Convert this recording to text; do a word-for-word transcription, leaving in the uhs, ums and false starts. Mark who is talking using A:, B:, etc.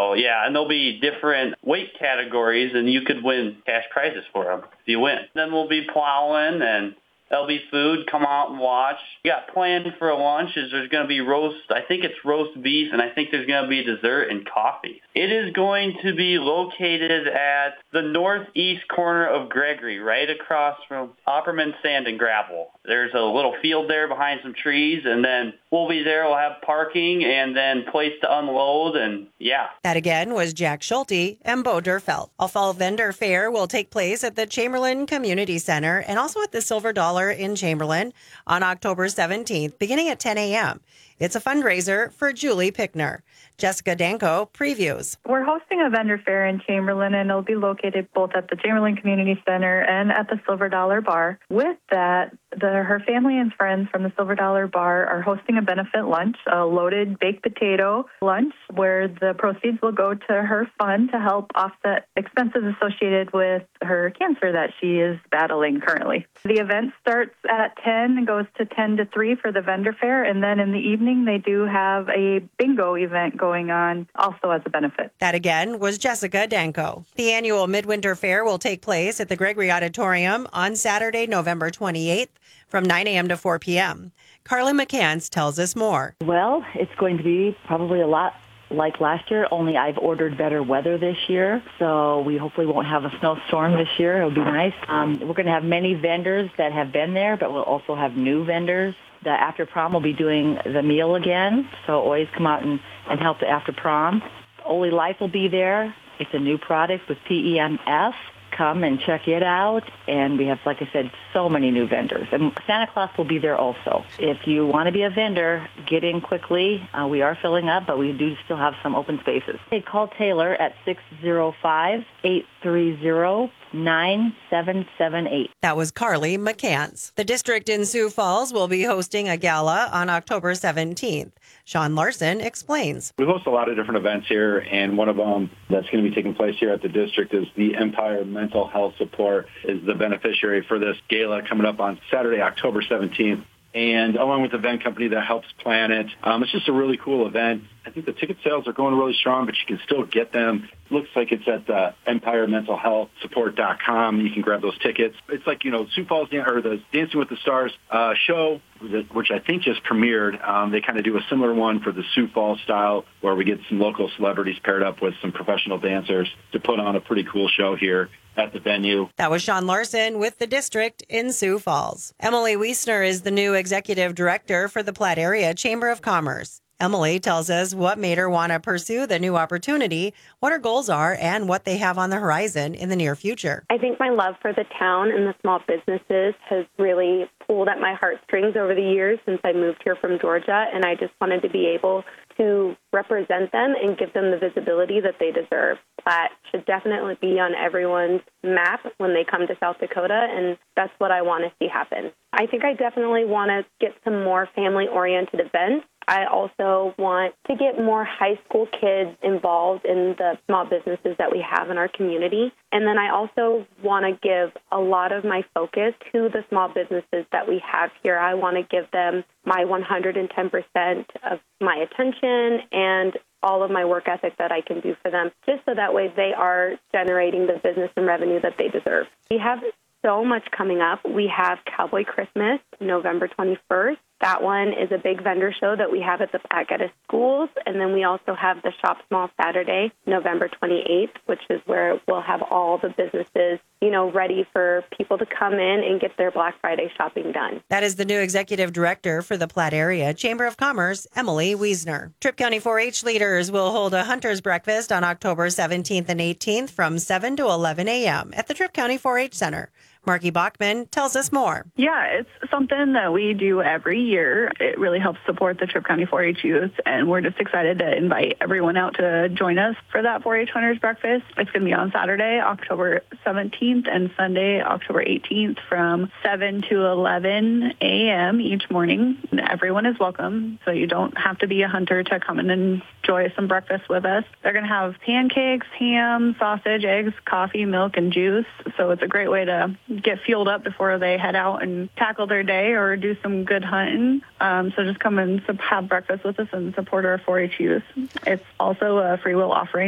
A: So, yeah, and there'll be different weight categories, and you could win cash prizes for them if you win. Then we'll be plowing, and there'll be food. Come out and watch. We got planned for lunch is there's going to be roast, I think it's roast beef, and I think there's going to be dessert and coffee. It is going to be located at the northeast corner of Gregory, right across from Opperman Sand and Gravel. There's a little field there behind some trees, and then we'll be there. We'll have parking and then place to unload, and yeah.
B: That again was Jack Schulte and Bo Derfeld. A fall vendor fair will take place at the Chamberlain Community Center and also at the Silver Dollar in Chamberlain on October seventeenth, beginning at ten a.m. It's a fundraiser for Julie Pickner. Jessica Danko previews.
C: We're hosting a vendor fair in Chamberlain, and it'll be located both at the Chamberlain Community Center and at the Silver Dollar Bar. With that, the, her family and friends from the Silver Dollar Bar are hosting a benefit lunch, a loaded baked potato lunch, where the proceeds will go to her fund to help offset expenses associated with her cancer that she is battling currently. The event starts at ten and goes to ten to three for the vendor fair, and then in the evening they do have a bingo event going on also as a benefit.
B: That again was Jessica Danko. The annual Midwinter Fair will take place at the Gregory Auditorium on Saturday, November twenty-eighth from nine a.m. to four p.m. Carly McCants tells us more.
D: Well, it's going to be probably a lot like last year, only I've ordered better weather this year, so we hopefully won't have a snowstorm this year. It'll be nice. Um, we're going to have many vendors that have been there, but we'll also have new vendors. The After Prom will be doing the meal again, so always come out and, and help the After Prom. Oli Life will be there. It's a new product with P E M F. Come and check it out. And we have, like I said, so many new vendors. And Santa Claus will be there also. If you want to be a vendor, get in quickly. Uh, we are filling up, but we do still have some open spaces. Hey, call Taylor at six zero five, eight three zero, nine seven seven eight.
B: That was Carly McCants. The district in Sioux Falls will be hosting a gala on October seventeenth. Sean Larson explains.
E: We host a lot of different events here, and one of them that's going to be taking place here at the district is the Empire Mental Health Support is the beneficiary for this gala coming up on Saturday, October seventeenth. And along with the event company that helps plan it, um, it's just a really cool event. I think the ticket sales are going really strong, but you can still get them. It looks like it's at the empire mental health support dot com. You can grab those tickets. It's like, you know, Sioux Falls, or the Dancing with the Stars uh, show, which I think just premiered. Um, they kind of do a similar one for the Sioux Falls style, where we get some local celebrities paired up with some professional dancers to put on a pretty cool show here at the venue.
B: That was Sean Larson with the district in Sioux Falls. Emily Wiesner is the new executive director for the Platte Area Chamber of Commerce. Emily tells us what made her want to pursue the new opportunity, what her goals are, and what they have on the horizon in the near future.
F: I think my love for the town and the small businesses has really pulled at my heartstrings over the years since I moved here from Georgia, and I just wanted to be able to represent them and give them the visibility that they deserve. Platte should definitely be on everyone's map when they come to South Dakota, and that's what I want to see happen. I think I definitely want to get some more family-oriented events. I also want to get more high school kids involved in the small businesses that we have in our community. And then I also want to give a lot of my focus to the small businesses that we have here. I want to give them my one hundred ten percent of my attention and all of my work ethic that I can do for them, just so that way they are generating the business and revenue that they deserve. We have so much coming up. We have Cowboy Christmas, November twenty-first. That one is a big vendor show that we have at the Platte Geddes schools. And then we also have the Shop Small Saturday, November twenty-eighth, which is where we'll have all the businesses, you know, ready for people to come in and get their Black Friday shopping done.
B: That is the new executive director for the Platte Area Chamber of Commerce, Emily Wiesner. Tripp County four H leaders will hold a hunter's breakfast on October seventeenth and eighteenth from seven to eleven a.m. at the Tripp County four H Center. Marky Bachman tells us more.
C: Yeah, it's something that we do every year. It really helps support the Tripp County four H youth, and we're just excited to invite everyone out to join us for that four H Hunters Breakfast. It's going to be on Saturday, October seventeenth, and Sunday, October eighteenth, from seven to eleven a.m. each morning. And everyone is welcome, so you don't have to be a hunter to come in and enjoy some breakfast with us. They're going to have pancakes, ham, sausage, eggs, coffee, milk, and juice, so it's a great way to get fueled up before they head out and tackle their day or do some good hunting. Um, so just come and have breakfast with us and support our four H youth. It's also a free will offering.